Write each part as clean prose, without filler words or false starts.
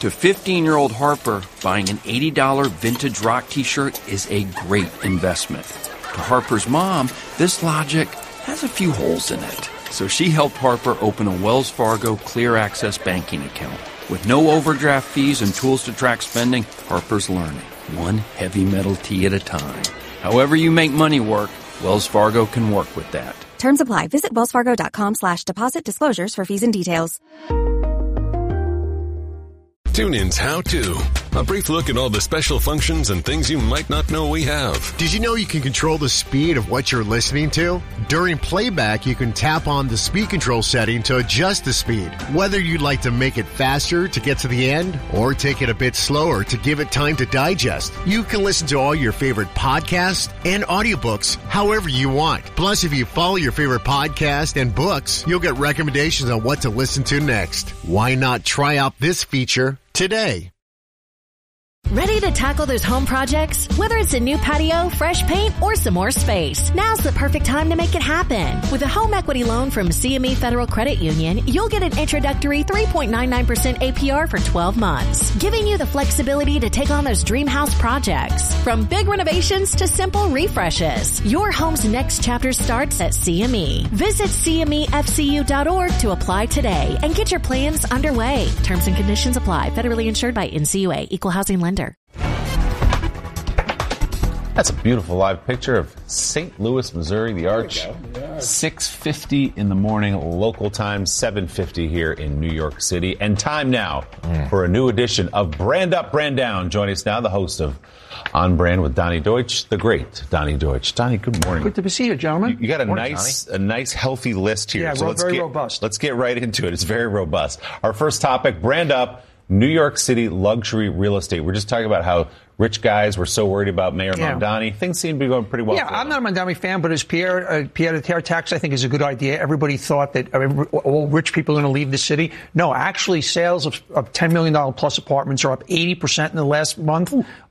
To 15-year-old Harper, buying an $80 vintage rock t-shirt is a great investment. To Harper's mom, this logic has a few holes in it. So she helped Harper open a Wells Fargo Clear Access banking account. With no overdraft fees and tools to track spending, Harper's learning, one heavy metal tea at a time. However you make money work, Wells Fargo can work with that. Terms apply. Visit wellsfargo.com/deposit disclosures for fees and details. TuneIn's How To. A brief look at all the special functions and things you might not know we have. Did you know you can control the speed of what you're listening to? During playback, you can tap on the speed control setting to adjust the speed. Whether you'd like to make it faster to get to the end or take it a bit slower to give it time to digest, you can listen to all your favorite podcasts and audiobooks however you want. Plus, if you follow your favorite podcast and books, you'll get recommendations on what to listen to next. Why not try out this feature today? Ready to tackle those home projects? Whether it's a new patio, fresh paint, or some more space, now's the perfect time to make it happen. With a home equity loan from CME Federal Credit Union, you'll get an introductory 3.99% APR for 12 months, giving you the flexibility to take on those dream house projects. From big renovations to simple refreshes, your home's next chapter starts at CME. Visit CMEFCU.org to apply today and get your plans underway. Terms and conditions apply. Federally insured by NCUA. Equal Housing Lender. That's a beautiful live picture of St. Louis, Missouri, the Arch. 6:50 in the morning, local time, 7:50 here in New York City. And time now for a new edition of Brand Up, Brand Down. Join us now, the host of On Brand with Donnie Deutsch, the great Donnie Deutsch. Donnie, good morning. Good to see you, gentlemen. You got a nice, healthy list here. Yeah, very robust. Let's get right into it. It's very robust. Our first topic, Brand Up, New York City luxury real estate. We're just talking about how rich guys were so worried about Mayor Mamdani. Things seem to be going pretty well. Yeah, I'm not a Mamdani fan, but as Pierre the Terre tax, I think, is a good idea. Everybody thought that all rich people are going to leave the city. No, actually, sales of $10 million plus apartments are up 80% in the last month.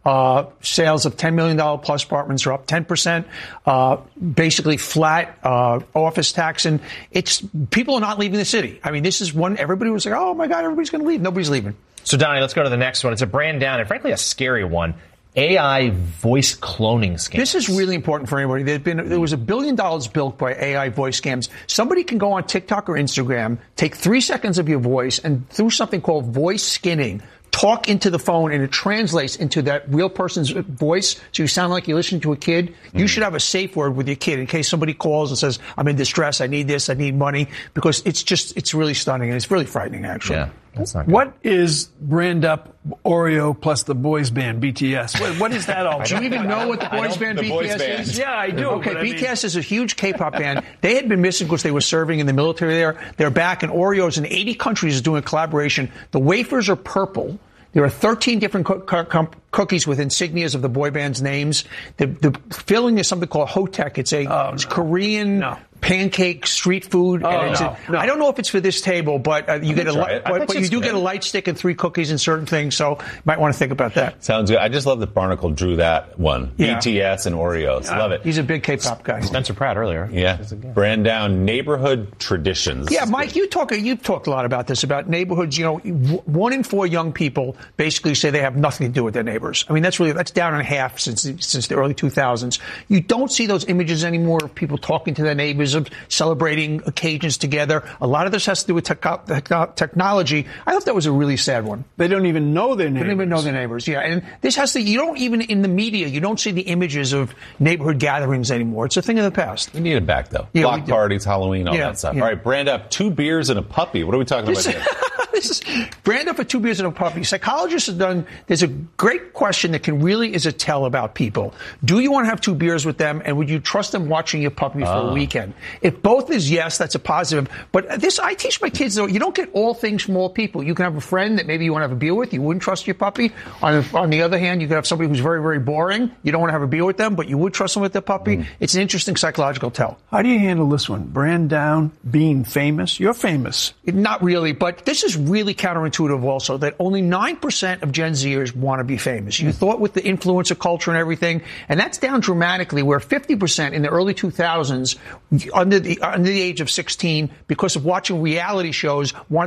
Sales of $10 million plus apartments are up 10%. Basically flat office tax, and people are not leaving the city. I mean, this is one. Everybody was like, "Oh my God, everybody's going to leave." Nobody's leaving. So, Donnie, let's go to the next one. It's a brand down and, frankly, a scary one. AI voice cloning scams. This is really important for anybody. There was $1 billion built by AI voice scams. Somebody can go on TikTok or Instagram, take 3 seconds of your voice, and through something called voice skinning, talk into the phone, and it translates into that real person's voice, so you sound like you're listening to a kid. You should have a safe word with your kid in case somebody calls and says, "I'm in distress, I need this, I need money," because it's really stunning, and it's really frightening, actually. Yeah, that's not good. What is Brand Up Oreo plus the boys band BTS? What is that all about? Do you even know what the boys band BTS is? Yeah, I do. Okay, BTS is a huge K-pop band. They had been missing because they were serving in the military there. They're back, and Oreos in 80 countries is doing a collaboration. The wafers are purple. There are 13 different cookies with insignias of the boy band's names. The filling is something called Hotek. It's Korean pancake street food. I don't know if it's for this table, but you get you do get a light stick and 3 cookies and certain things. So you might want to think about that. Sounds good. I just love that Barnacle drew that one. Yeah. BTS and Oreos. Love it. He's a big K-pop guy. Spencer Pratt earlier. Yeah. Brand down neighborhood traditions. Yeah, Mike, you've talked a lot about this, about neighborhoods. You know, 1 in 4 young people basically say they have nothing to do with their neighbors. I mean, that's down in half since the early 2000s. You don't see those images anymore of people talking to their neighbors, of celebrating occasions together. A lot of this has to do with technology. I thought that was a really sad one. They don't even know their neighbors. They don't even know their neighbors, yeah. And this has to, you don't even in the media, you don't see the images of neighborhood gatherings anymore. It's a thing of the past. We need it back, though. Yeah, block parties, Halloween, all that stuff. Yeah. All right, Brand Up, 2 beers and a puppy. What are we talking about here? This is Brand Up for 2 beers and a puppy. Psychologists have done, there's a great question that is a tell about people. Do you want to have 2 beers with them, and would you trust them watching your puppy for a weekend? If both is yes, that's a positive. But I teach my kids, though, you don't get all things from all people. You can have a friend that maybe you want to have a beer with. You wouldn't trust your puppy. On the other hand, you can have somebody who's very, very boring. You don't want to have a beer with them, but you would trust them with their puppy. It's an interesting psychological tell. How do you handle this one? Brand down, being famous? You're famous. Not really, but this is really counterintuitive also, that only 9% of Gen Zers want to be famous. You thought with the influencer culture and everything, and that's down dramatically, where 50% in the early 2000s, under the age of 16, because of watching reality shows, wanted